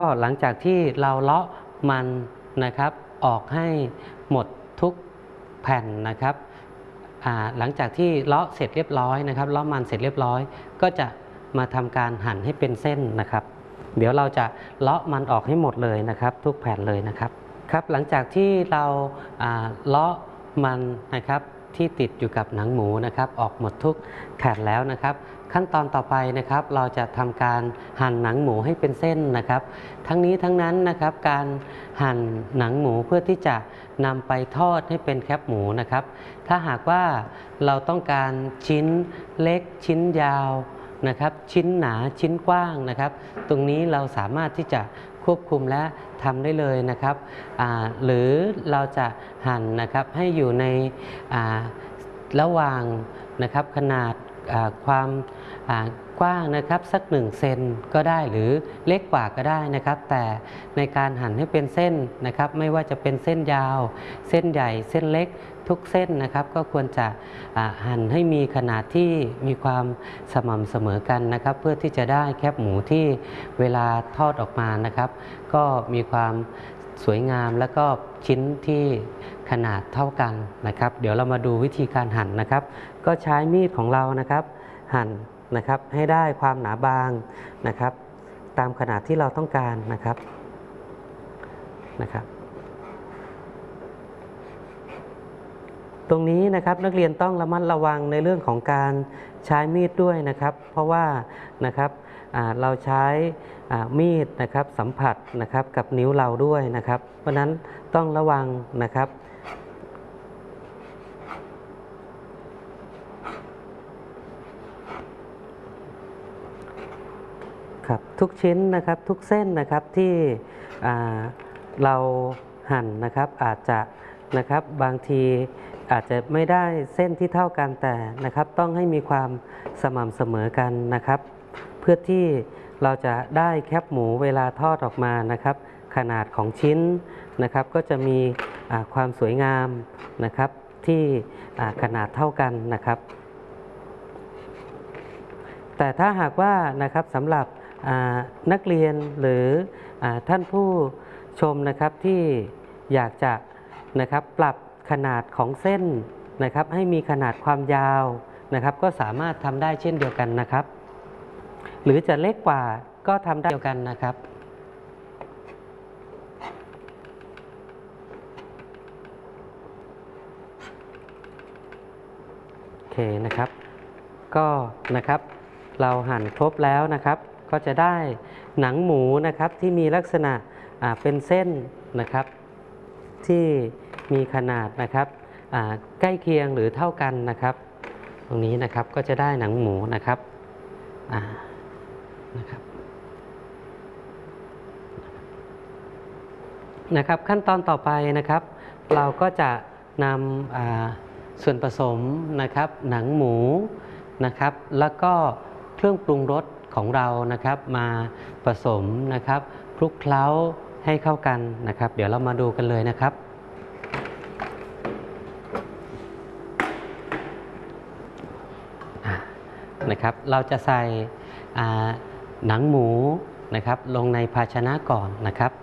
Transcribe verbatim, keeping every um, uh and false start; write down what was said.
ก็หลังจากที่เราเลาะมันนะครับออกให้หมดทุกแผ่นนะครับหลังจากที่เลาะเสร็จเรียบร้อยนะครับเลาะมันเสร็จเรียบร้อยก็จะมาทำการหั่นให้เป็นเส้นนะครับเดี๋ยวเราจะเลาะมันออกให้หมดเลยนะครับทุกแผ่นเลยนะครับครับหลังจากที่เราเลาะมันนะครับที่ติดอยู่กับหนังหมูนะครับออกหมดทุกแผ่นแล้วนะครับขั้นตอนต่อไปนะครับเราจะทำการหั่นหนังหมูให้เป็นเส้นนะครับทั้งนี้ทั้งนั้นนะครับการหั่นหนังหมูเพื่อที่จะนำไปทอดให้เป็นแคบหมูนะครับถ้าหากว่าเราต้องการชิ้นเล็กชิ้นยาวนะครับชิ้นหนาชิ้นกว้างนะครับตรงนี้เราสามารถที่จะควบคุมและทำได้เลยนะครับหรือเราจะหั่นนะครับให้อยู่ในระหว่างนะครับขนาดความกว้างนะครับสักหนึ่งเซนก็ได้หรือเล็กกว่าก็ได้นะครับแต่ในการหั่นให้เป็นเส้นนะครับไม่ว่าจะเป็นเส้นยาวเส้นใหญ่เส้นเล็กทุกเส้นนะครับก็ควรจะหั่นให้มีขนาดที่มีความสม่ำเสมอกันนะครับเพื่อที่จะได้แคบหมูที่เวลาทอดออกมานะครับก็มีความสวยงามแล้วก็ชิ้นที่ขนาดเท่ากันนะครับเดี๋ยวเรามาดูวิธีการหั่นนะครับก็ใช้มีดของเรานะครับหั่นนะครับให้ได้ความหนาบางนะครับตามขนาดที่เราต้องการนะครับนะครับตรงนี้นะครับนักเรียนต้องระมัดระวังในเรื่องของการใช้มีดด้วยนะครับเพราะว่านะครับเราใช้มีดนะครับสัมผัสนะครับกับนิ้วเราด้วยนะครับเพราะนั้นต้องระวังนะครับครับทุกชิ้นนะครับทุกเส้นนะครับที่เราหั่นนะครับอาจจะนะครับบางทีอาจจะไม่ได้เส้นที่เท่ากันแต่นะครับต้องให้มีความสม่ำเสมอกันนะครับเพื่อที่เราจะได้แคบหมูเวลาทอดออกมานะครับขนาดของชิ้นนะครับก็จะมีความสวยงามนะครับที่ขนาดเท่ากันนะครับแต่ถ้าหากว่านะครับสำหรับนักเรียนหรือท่านผู้ชมนะครับที่อยากจะนะครับปรับขนาดของเส้นนะครับให้มีขนาดความยาวนะครับก็สามารถทำได้เช่นเดียวกันนะครับหรือจะเล็กกว่าก็ทำได้เดียวกันนะครับโอเคนะครับก็นะครับเราหั่นครบแล้วนะครับก็จะได้หนังหมูนะครับที่มีลักษณะเป็นเส้นนะครับที่มีขนาดนะครับใกล้เคียงหรือเท่ากันนะครับตรงนี้นะครับก็จะได้หนังหมูนะครับนะครับนะครับขั้นตอนต่อไปนะครับเราก็จะนำส่วนผสมนะครับหนังหมูนะครับแล้วก็เครื่องปรุงรสของเรานะครับมาผสมนะครับคลุกเคล้าให้เข้ากันนะครับเดี๋ยวเรามาดูกันเลยนะครับนะครับเราจะใส่หนังหมูนะครับลงในภาชนะก่อนนะครับ